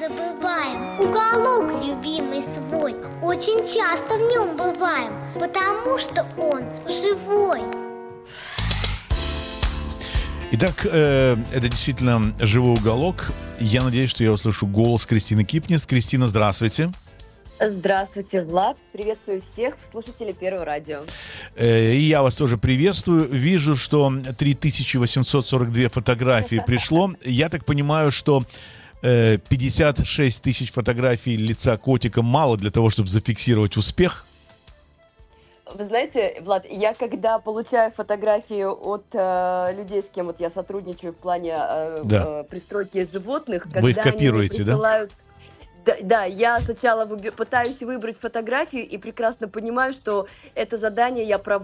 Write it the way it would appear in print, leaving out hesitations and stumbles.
забываем уголок любимый свой. Очень часто в нем бываем, потому что он живой. Итак, это действительно живой уголок. Я надеюсь, что я услышу голос Кристины Кипнис. Кристина, здравствуйте. Здравствуйте, Влад. Приветствую всех слушателей Первого радио. И я вас тоже приветствую. Вижу, что 3842 фотографии пришло. Я так понимаю, что 56 тысяч фотографий лица котика мало для того, чтобы зафиксировать успех. Вы знаете, Влад, я когда получаю фотографии от людей, с кем вот я сотрудничаю в плане пристройки животных, когда вы их копируете, они мне присылают... Да, я сначала пытаюсь выбрать фотографию и прекрасно понимаю, что это задание я провожу